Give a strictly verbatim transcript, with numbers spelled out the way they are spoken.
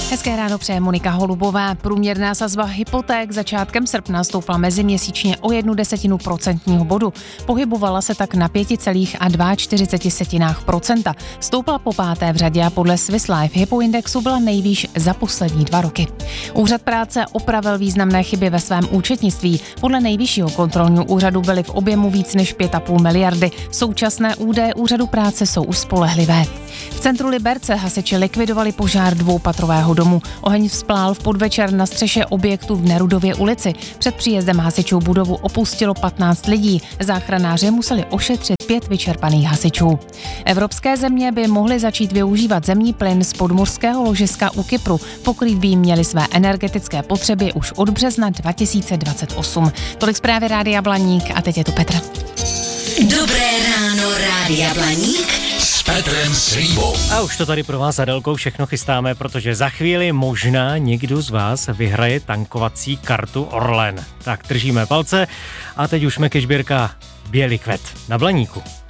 Hezké ráno přeje Monika Holubová. Průměrná sazba hypoték začátkem srpna stoupla meziměsíčně o jednu desetinu procentního bodu. Pohybovala se tak na pět celá čtyřicet dva procenta. Stoupla po páté v řadě a podle Swiss Life hypoindexu byla nejvýš za poslední dva roky. Úřad práce opravil významné chyby ve svém účetnictví. Podle nejvyššího kontrolního úřadu byly v objemu víc než pět a půl miliardy. Současné údaje úřadu práce jsou už spolehlivé. V centru Liberce hasiči likvidovali požár dvoupatrového domu. Oheň vzplál v podvečer na střeše objektu v Nerudově ulici. Před příjezdem hasičů budovu opustilo patnáct lidí. Záchranáři museli ošetřit pět vyčerpaných hasičů. Evropské země by mohly začít využívat zemní plyn z podmořského ložiska u Kypru. Pokrýt by jim měly své energetické potřeby už od března dva tisíce dvacet osm. Tolik zprávy Rádia Blaník a teď je tu Petr. Dobré ráno, Rádia Blaník s Petrem Slívou. A už to tady pro vás s Adelkou všechno chystáme, protože za chvíli možná někdo z vás vyhraje tankovací kartu Orlen. Tak držíme palce a teď už Mekešbírka Bělikvet na Blaníku.